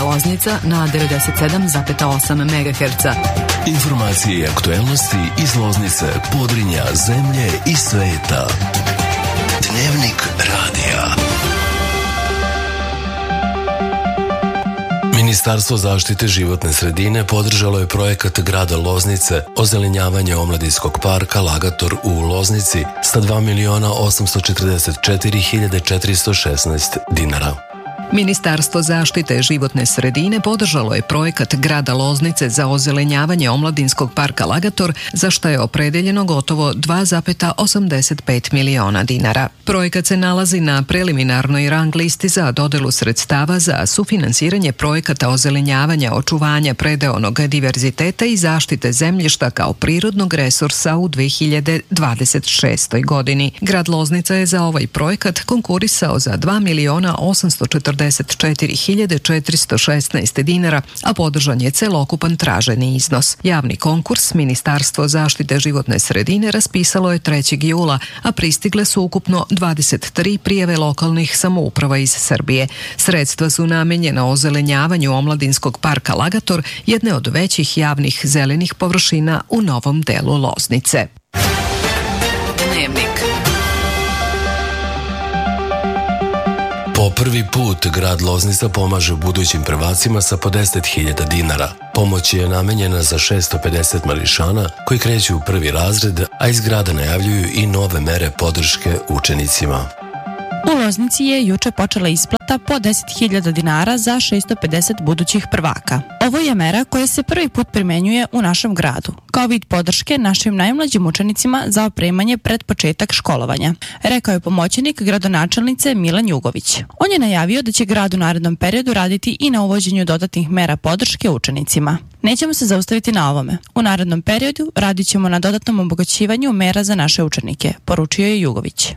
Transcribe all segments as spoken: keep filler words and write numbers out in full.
Loznica na devedeset sedam zarez osam megaherca. Informacije i aktuelnosti iz Loznice, Podrinja, zemlje i sveta. Dnevnik radija. Ministarstvo zaštite životne sredine podržalo je projekat grada Loznice ozelenjavanje omladinskog parka Lagator u Loznici sa dva miliona osamsto četrdeset četiri hiljade četiristo šesnaest dinara. Ministarstvo zaštite životne sredine podržalo je projekat grada Loznice za ozelenjavanje omladinskog parka Lagator, za što je opredeljeno gotovo dva zarez osamdeset pet miliona dinara. Projekat se nalazi na preliminarnoj rang listi za dodelu sredstava za sufinansiranje projekata ozelenjavanja, očuvanja predeonog diverziteta i zaštite zemljišta kao prirodnog resursa u dve hiljade dvadeset šestoj. godini. Grad Loznica je za ovaj projekat konkurisao za dva miliona osamsto četrdeset četiri hiljade četiristo šesnaest dinara, a podržan je celokupan traženi iznos. Javni konkurs Ministarstvo zaštite životne sredine raspisalo je trećeg jula, a pristigle su ukupno dvadeset tri prijave lokalnih samouprava iz Srbije. Sredstva su namenjena ozelenjavanju omladinskog parka Lagator, jedne od većih javnih zelenih površina u novom delu Loznice. Dnevnik. Po prvi put grad Loznica pomaže budućim prvacima sa po deset hiljada dinara. Pomoć je namenjena za šesto pedeset mališana koji kreću u prvi razred, a iz grada najavljuju i nove mere podrške učenicima. U Loznici je juče počela isplata po deset hiljada dinara za šesto pedeset budućih prvaka. Ovo je mera koja se prvi put primenjuje u našem gradu, kao vid podrške našim najmlađim učenicima za opremanje pred početak školovanja, rekao je pomoćnik gradonačelnice Milan Jugović. On je najavio da će grad u narednom periodu raditi i na uvođenju dodatnih mera podrške učenicima. Nećemo se zaustaviti na ovome. U narednom periodu radit ćemo na dodatnom obogaćivanju mera za naše učenike, poručio je Jugović.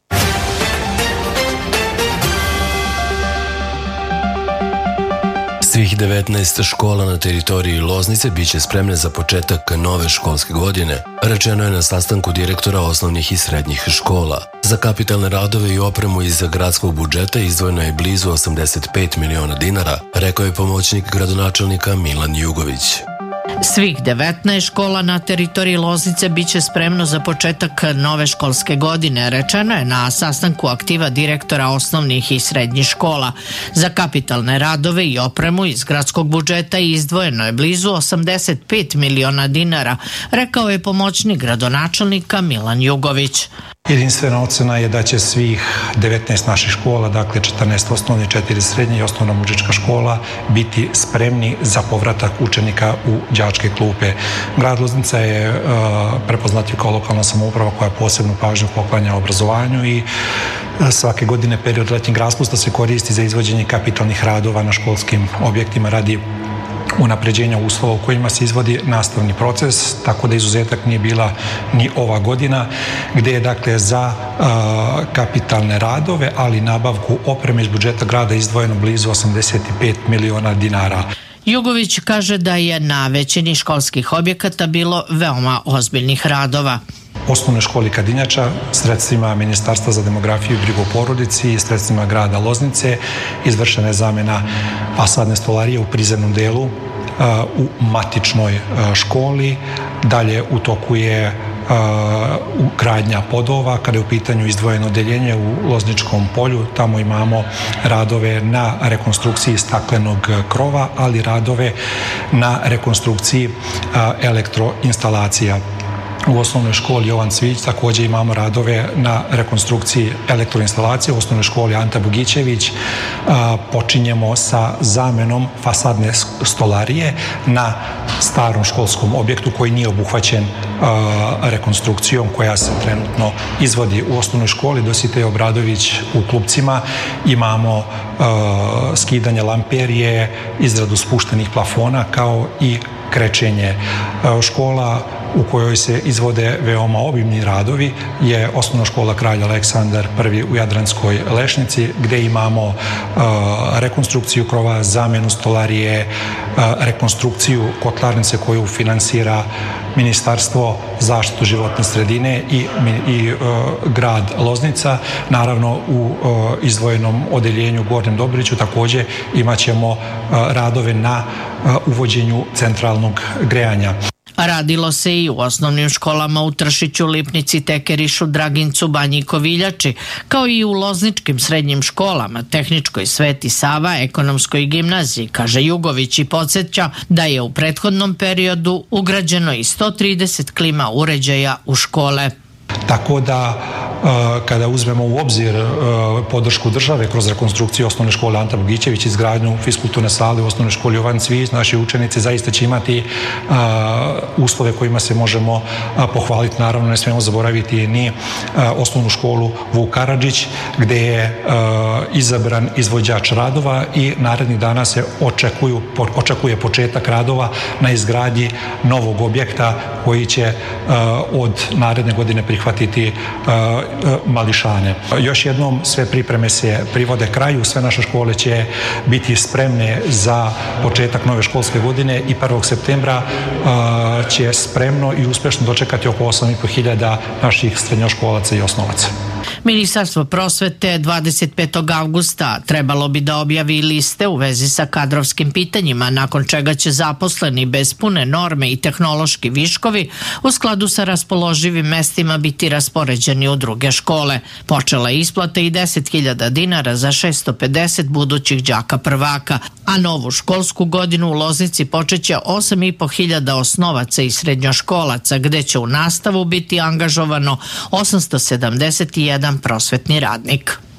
Svih devetnaest škola na teritoriji Loznice biće spremne za početak nove školske godine, rečeno je na sastanku direktora osnovnih i srednjih škola. Za kapitalne radove i opremu iz gradskog budžeta izdvojeno je blizu osamdeset pet miliona dinara, rekao je pomoćnik gradonačelnika Milan Jugović. Svih devetnaest škola na teritoriji Loznice biće spremno za početak nove školske godine, rečeno je na sastanku aktiva direktora osnovnih i srednjih škola. Za kapitalne radove i opremu iz gradskog budžeta izdvojeno je blizu osamdeset pet miliona dinara, rekao je pomoćnik gradonačelnika Milan Jugović. Jedinstvena ocena je da će svih devetnaest naših škola, dakle četrnaest osnovnih, četiri srednje i osnovna muzička škola, biti spremni za povratak učenika u đačke klupe. Grad Loznica je uh, prepoznatljiv kao lokalna samouprava koja posebnu pažnju poklanja obrazovanju i uh, svake godine period letnjeg raspusta se koristi za izvođenje kapitalnih radova na školskim objektima radi unapređenja uslova u kojima se izvodi nastavni proces, tako da izuzetak nije bila ni ova godina, gde je dakle za uh, kapitalne radove, ali nabavku opreme iz budžeta grada izdvojeno blizu osamdeset pet miliona dinara. Jugović kaže da je na većini školskih objekata bilo veoma ozbiljnih radova. Osnovnoj školi Kadinjača sredstvima Ministarstva za demografiju i brigu o porodici i sredstvima grada Loznice izvršena je zamena fasadne stolarije u prizemnom delu u matičnoj školi. Dalje u toku je gradnja podova, kada je u pitanju izdvojeno odeljenje u Lozničkom polju. Tamo imamo radove na rekonstrukciji staklenog krova, ali radove na rekonstrukciji elektroinstalacija. U osnovnoj školi Jovan Cvić također imamo radove na rekonstrukciji elektroinstalacije. U osnovnoj školi Anta Bogićević počinjemo sa zamenom fasadne stolarije na starom školskom objektu koji nije obuhvaćen rekonstrukcijom koja se trenutno izvodi. U osnovnoj školi Dositej Obradović u Klupcima imamo skidanje lamperije, izradu spuštenih plafona kao i krečenje. Škola u kojoj se izvode veoma obimni radovi je osnovna škola Kralj Aleksandar prvi u Jadranskoj Lešnici, gde imamo uh, rekonstrukciju krova, zamenu stolarije, uh, rekonstrukciju kotlarnice koju finansira Ministarstvo zaštitu životne sredine i, i uh, grad Loznica. Naravno u uh, izdvojenom odeljenju Gornjem Dobriću takođe imat ćemo uh, radove na uh, uvođenju centralnog grejanja. Radilo se i u osnovnim školama u Tršiću, Lipnici, Tekerišu, Dragincu, Banji i Koviljači, kao i u lozničkim srednjim školama, Tehničkoj Sveti Sava, Ekonomskoj gimnaziji, kaže Jugović i podsjeća da je u prethodnom periodu ugrađeno i sto trideset klima uređaja u škole. Tako da kada uzmemo u obzir podršku države kroz rekonstrukciju osnovne škole Anta Bogićević, izgradnju fiskulturne sale u osnovnoj školi Jovan Cvijić, naši učenici zaista će imati uslove kojima se možemo pohvaliti. Naravno, ne smijemo zaboraviti ni osnovnu školu Vuk Karadžić, gde je izabran izvođač radova i narednih dana se očekuju, očekuje početak radova na izgradnji novog objekta koji će od naredne godine prihvatiti mališane. Još jednom, sve pripreme se privode kraju, sve naše škole će biti spremne za početak nove školske godine i prvog septembra će spremno i uspešno dočekati oko osam i po hiljada naših srednjoškolaca i osnovaca. Ministarstvo prosvete dvadeset petog avgusta trebalo bi da objavi liste u vezi sa kadrovskim pitanjima, nakon čega će zaposleni bez pune norme i tehnološki viškovi u skladu sa raspoloživim mestima biti raspoređeni u druge škole. Počela je isplata i deset hiljada dinara za šessto pedeset budućih đaka prvaka, a novu školsku godinu u Loznici počeće osam i po hiljada osnovaca i srednjoškolaca, gde će u nastavu biti angažovano osamsto sedamdeset jedan prosvetni radnik.